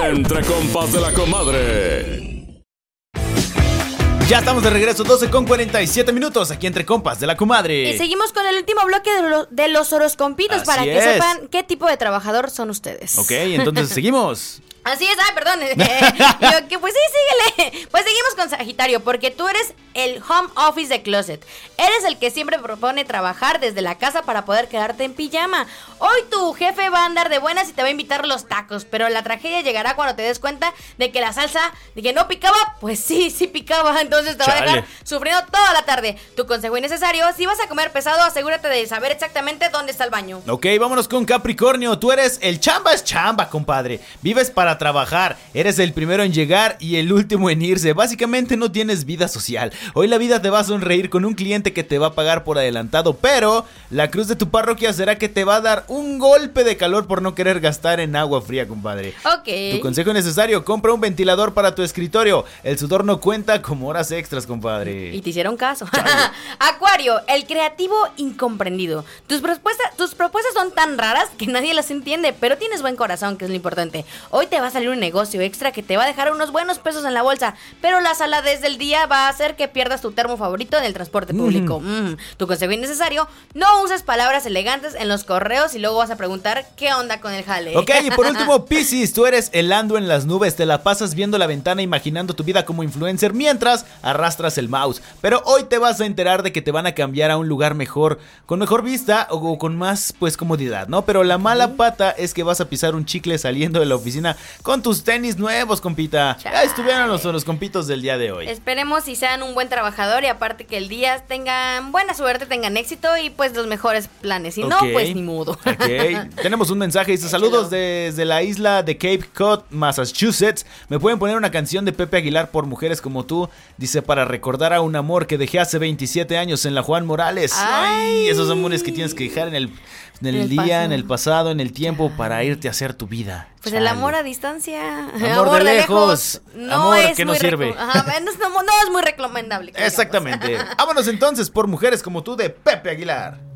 Entre compas de la comadre. Ya estamos de regreso, 12:47 aquí entre compas de la comadre. Y seguimos con el último bloque de los horoscompitos. Así para que es. sepan qué tipo de trabajador son ustedes. Ok, entonces seguimos. Así es, perdón. Yo que pues sí, síguele. Pues seguimos con Sagitario, porque tú eres el home office de closet. Eres el que siempre propone trabajar desde la casa para poder quedarte en pijama. Hoy tu jefe va a andar de buenas y te va a invitar los tacos, pero la tragedia llegará cuando te des cuenta de que la salsa, de que no picaba, pues sí picaba. Entonces te va a dejar sufriendo toda la tarde. Tu consejo innecesario: si vas a comer pesado, asegúrate de saber exactamente dónde está el baño. Ok, vámonos con Capricornio. Tú eres el chamba es chamba, compadre. Vives para trabajar, eres el primero en llegar y el último en irse. Básicamente no tienes vida social. Hoy la vida te va a sonreír con un cliente que te va a pagar por adelantado, pero la cruz de tu parroquia será que te va a dar un golpe de calor por no querer gastar en agua fría, compadre. Ok. Tu consejo necesario: compra un ventilador para tu escritorio. El sudor no cuenta como horas extras, compadre. Y te hicieron caso. Acuario, el creativo incomprendido. Tus propuestas son tan raras que nadie las entiende, pero tienes buen corazón, que es lo importante. Hoy te va a salir un negocio extra que te va a dejar unos buenos pesos en la bolsa, pero la saladez del día va a hacer que pierdas tu termo favorito en el transporte público. Tu consejo innecesario: no uses palabras elegantes en los correos y luego vas a preguntar qué onda con el jale. Ok, y por último, Piscis, tú eres el ando en las nubes. Te la pasas viendo la ventana, imaginando tu vida como influencer mientras arrastras el mouse. Pero hoy te vas a enterar de que te van a cambiar a un lugar mejor, con mejor vista o con más, pues, comodidad, ¿no? Pero la mala pata es que vas a pisar un chicle saliendo de la oficina con tus tenis nuevos, compita. Ya estuvieron los compitos del día de hoy. Esperemos y sean un buen trabajador, y aparte que el día tengan buena suerte, tengan éxito y pues los mejores planes. Si no, pues ni mudo. Ok, tenemos un mensaje. Dice: saludos desde la isla de Cape Cod, Massachusetts. ¿Me pueden poner una canción de Pepe Aguilar por Mujeres como tú? Dice: para recordar a un amor que dejé hace 27 años en la Juan Morales. Ay, esos amores que tienes que dejar en el día, en el pasado, en el tiempo, para irte a hacer tu vida. Pues el amor a distancia, amor de lejos, no amor es que no sirve. No es muy recomendable. Exactamente. Vámonos entonces por Mujeres como tú de Pepe Aguilar.